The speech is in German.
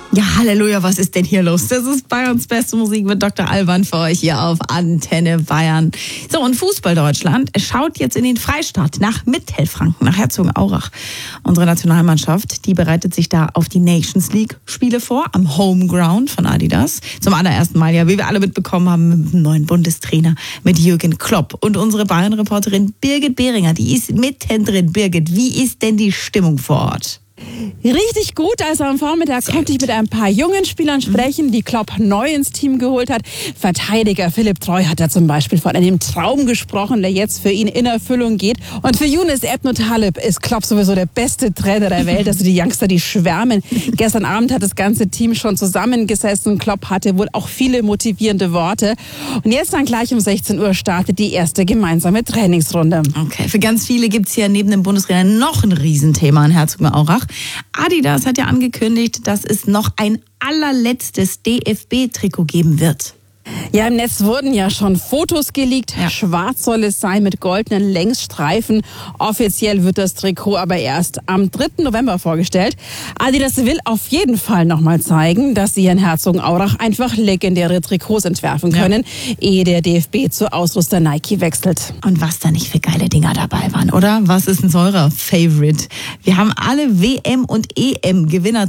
Ja, Halleluja, was ist denn hier los? Das ist Bayerns beste Musik mit Dr. Alban für euch hier auf Antenne Bayern. So, und Fußball Deutschland schaut jetzt in den Freistaat nach Mittelfranken, nach Herzogenaurach. Unsere Nationalmannschaft, die bereitet sich da auf die Nations League Spiele vor, am Homeground von Adidas. Zum allerersten Mal, ja, wie wir alle mitbekommen haben, mit dem neuen Bundestrainer, mit Jürgen Klopp. Und unsere Bayern-Reporterin Birgit Behringer, die ist mittendrin. Birgit, wie ist denn die Stimmung vor Ort? Richtig gut. Also am Vormittag konnte ich mit ein paar jungen Spielern sprechen, die Klopp neu ins Team geholt hat. Verteidiger Philipp Treu hat da zum Beispiel von einem Traum gesprochen, der jetzt für ihn in Erfüllung geht. Und für Younes Ebnu Taleb ist Klopp sowieso der beste Trainer der Welt. Also die Youngster, die schwärmen. Gestern Abend hat das ganze Team schon zusammengesessen. Klopp hatte wohl auch viele motivierende Worte. Und jetzt dann gleich um 16 Uhr startet die erste gemeinsame Trainingsrunde. Okay, für ganz viele gibt's hier neben dem Bundestrainer noch ein Riesenthema in Herzogenaurach. Adidas hat ja angekündigt, dass es noch ein allerletztes DFB-Trikot geben wird. Ja, im Netz wurden ja schon Fotos geleakt. Ja. Schwarz soll es sein mit goldenen Längsstreifen. Offiziell wird das Trikot aber erst am 3. November vorgestellt. Adidas will auf jeden Fall nochmal zeigen, dass sie in Herzogenaurach einfach legendäre Trikots entwerfen können, ehe der DFB zu Ausrüster Nike wechselt. Und was da nicht für geile Dinger dabei waren, oder? Was ist denn euer Favorite? Wir haben alle WM- und EM-Gewinner